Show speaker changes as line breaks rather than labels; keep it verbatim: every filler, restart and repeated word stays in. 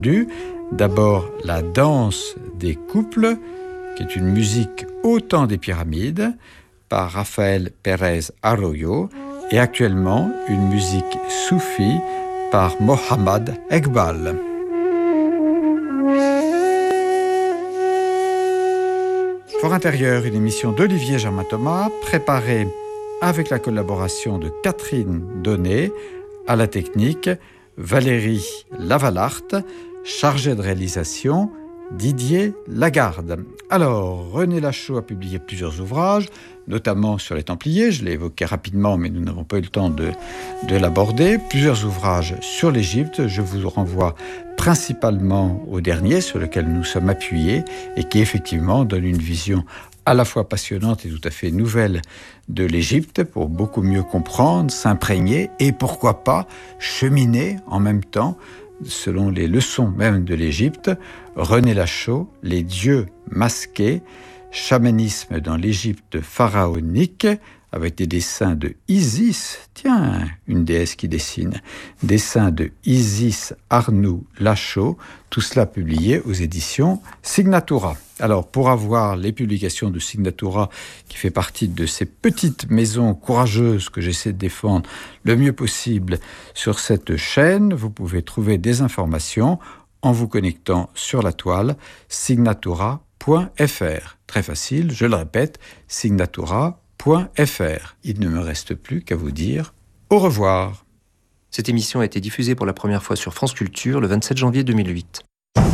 D'abord, la danse des couples, qui est une musique au temps des pyramides, par Rafael Pérez Arroyo, et actuellement une musique soufie par Mohammad Eqbal. Fort intérieur, une émission d'Olivier Germain-Thomas, préparée avec la collaboration de Catherine Donnet, à la technique, Valérie Lavalarte, chargée de réalisation, Didier Lagarde. Alors, René Lachaud a publié plusieurs ouvrages, notamment sur les Templiers, je l'ai évoqué rapidement, mais nous n'avons pas eu le temps de, de l'aborder. Plusieurs ouvrages sur l'Égypte, je vous renvoie principalement au dernier sur lequel nous sommes appuyés et qui effectivement donne une vision à la fois passionnante et tout à fait nouvelle de l'Égypte pour beaucoup mieux comprendre, s'imprégner et pourquoi pas cheminer en même temps selon les leçons même de l'Égypte. René Lachaud, Les dieux masqués, chamanisme dans l'Égypte pharaonique, avec des dessins de Isis, tiens, une déesse qui dessine, dessins de Isis Arnoux Lachaud, tout cela publié aux éditions Signatura. Alors, pour avoir les publications de Signatura, qui fait partie de ces petites maisons courageuses que j'essaie de défendre le mieux possible sur cette chaîne, vous pouvez trouver des informations en vous connectant sur la toile signatura point f r. Très facile, je le répète, signatura point f r. Il ne me reste plus qu'à vous dire au revoir.
Cette émission a été diffusée pour la première fois sur France Culture le vingt-sept janvier deux mille huit.